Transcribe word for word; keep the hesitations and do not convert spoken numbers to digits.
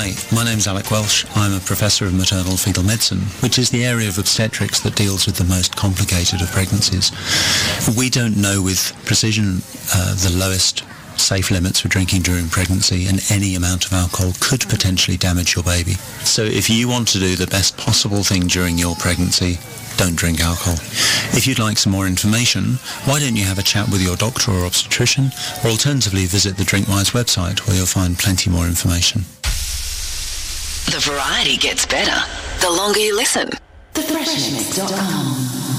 Hi, my name's Alec Welsh. I'm a professor of maternal fetal medicine, which is the area of obstetrics that deals with the most complicated of pregnancies. We don't know with precision uh, the lowest safe limits for drinking during pregnancy, and any amount of alcohol could potentially damage your baby. So if you want to do the best possible thing during your pregnancy, don't drink alcohol. If you'd like some more information, why don't you have a chat with your doctor or obstetrician, or alternatively visit the Drinkwise website where you'll find plenty more information. The variety gets better the longer you listen. the fresh mix dot com